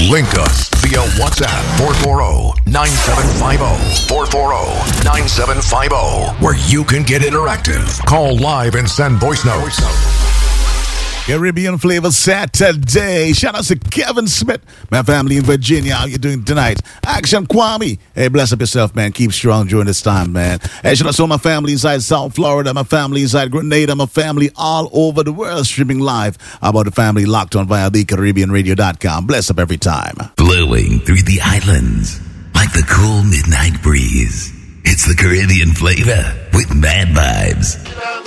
Link us via WhatsApp 440-9750. 440-9750. Where you can get interactive. Call live and send voice notes. Caribbean Flavor Saturday. Shout out to Kevin Smith, my family in Virginia. How you doing tonight? Action Kwame. Hey, bless up yourself, man. Keep strong during this time, man. Hey, shout out to my family inside South Florida, my family inside Grenada, my family all over the world streaming live. How about the family locked on via thecaribbeanradio.com. Bless up every time. Blowing through the islands like the cool midnight breeze. It's the Caribbean Flavor with Mad Vibes.